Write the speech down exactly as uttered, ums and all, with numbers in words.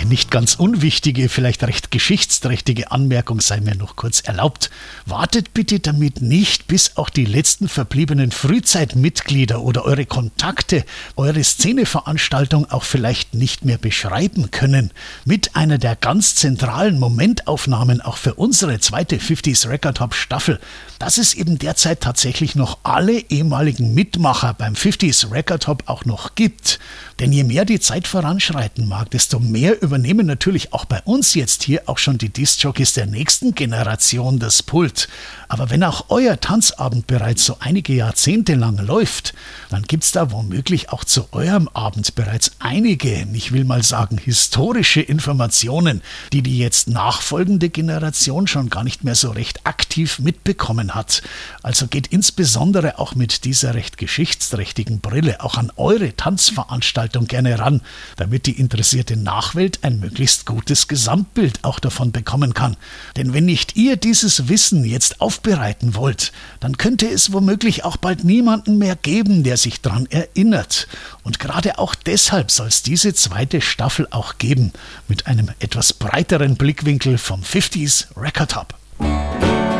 nicht ganz unwichtige, vielleicht recht geschichtsträchtige Anmerkung sei mir noch kurz erlaubt. Wartet bitte damit nicht, bis auch die letzten verbliebenen Frühzeitmitglieder oder eure Kontakte eure Szeneveranstaltung auch vielleicht nicht mehr beschreiben können. Mit einer der ganz zentralen Momentaufnahmen auch für unsere zweite fünfziger Record Hop Staffel, dass es eben derzeit tatsächlich noch alle ehemaligen Mitmacher beim fünfziger Record Hop auch noch gibt. Denn je mehr die Zeit voranschreiten mag, desto mehr übernehmen natürlich auch bei uns jetzt hier auch schon die Discjockeys der nächsten Generation das Pult. Aber wenn auch euer Tanzabend bereits so einige Jahrzehnte lang läuft, dann gibt's da womöglich auch zu eurem Abend bereits einige, ich will mal sagen, historische Informationen, die die jetzt nachfolgende Generation schon gar nicht mehr so recht aktiv mitbekommen hat. Also geht insbesondere auch mit dieser recht geschichtsträchtigen Brille auch an eure Tanzveranstaltung gerne ran, damit die interessierte Nachwelt ein möglichst gutes Gesamtbild auch davon bekommen kann. Denn wenn nicht ihr dieses Wissen jetzt aufbereiten wollt, dann könnte es womöglich auch bald niemanden mehr geben, der sich dran erinnert. Und gerade auch deshalb soll es diese zweite Staffel auch geben, mit einem etwas breiteren Blickwinkel vom fünfziger Record Hop.